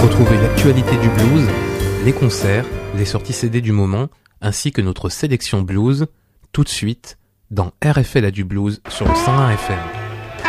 Retrouvez l'actualité du blues, les concerts, les sorties CD du moment, ainsi que notre sélection blues, tout de suite dans RFL a du blues sur le 101 FM.